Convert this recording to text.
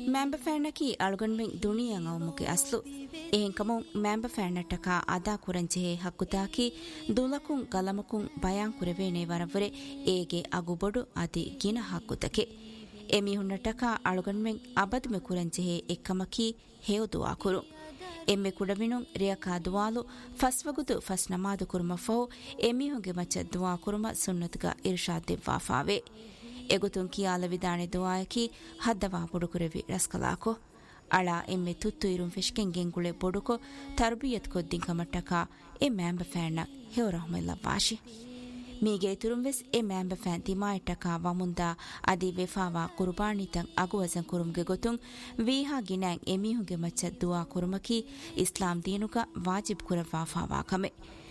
ಮ್ಯಾಂಬ ಫ್ಯಾನಕಿ ಅಳ್ಗೊಂಡ್ಮೆಂಗ್ ದುಣಿಯಂ ಅವಮುಗೆ ಅಸ್ಲು ಏಂಕಮುಂ ಮ್ಯಾಂಬ ಫ್ಯಾನಟ್ಟಕ ಅದಾ ಕುರಂಜೆ ಹಕ್ಕುತಾಕಿ ದುಲಕುಂ ಗಲಮಕುಂ ಬಯಾಂ ಕುರೆವೇನೆ ವರವರೆ ಏಗೆ ಅಗುಬೊಡು ಅದಿ ಗಿನ ಹಕ್ಕುತಕೆ ಎಮಿಹುನ್ನಟಕ ಅಳ್ಗೊಂಡ್ಮೆಂಗ್ ಅಬದ್ಮೆ ಕುರಂಜೆ ಎಕ್ಕಮಕಿ ಹೇವುದುವಾ ಕುರು ಎಮ್ಮೆ ಕುಡವಿನುಂ ರಿಯಕಾ ದುವಾಲು ಫಸ್ವಗುದು ಫಸ್ ನಮಾದು ಕುರುಮಫೋ ಎಮಿಹುಂಗೆ ಮಚ್ಚ ದುವಾ ಕುರುಮ ಸುನ್ನತ್ಗ ಇರ್ಷಾದ್ ದೆವ್ವಾಫಾವೆ ಎಗುತುಂ ಕಿಯಾಲ ವಿದಾಣೆ ದುವಾಯಕಿ ಹದ್ದವಾ ಬುಡುಕುರೆವಿ ರಸ್ಕಲಾಕೊ ಅಳ ಎಮ್ಮೆ ತುತ್ತು ಇರುಂ ಫಿಶ್ಕೆಂ ಗೆಂಗುಳೆ ಬೊಡುಕೊ ತರ್ಬಿಯತ್ ಕೊದ್ದಿಂ ಕಮಟ್ಟಕ ಎ ಮ್ಯಾಂಬ ಫ್ಯಾನ್ನ ಹೆವರಹಮೆಲ್ಲ ವಾಶಿ ಮೀಗೆ ತುರುಂವೆಸ್ ಎ ಮ್ಯಾಂಬ ಫ್ಯಾನ್ ತಿಮಾಯಿಟ್ಟಕ ವಮುಂದ ಅದಿ ವೆಫಾವಾ ಕುರ್ಬಾನಿತಂ ಅಗುವಜಂ ಕುರುಂಗೆ ಗೊತುಂ ವೀಹಾ ಗಿನಾಂ ಎಮಿಹುಂಗೆ ಮಚ್ಚ ದುವಾ ಕುರುಮಕಿ ಇಸ್ಲಾಂ ದೀನುಗ ವಾಜಿಬ್ ಕುರವಾಫಾವಾ ಕಮೆ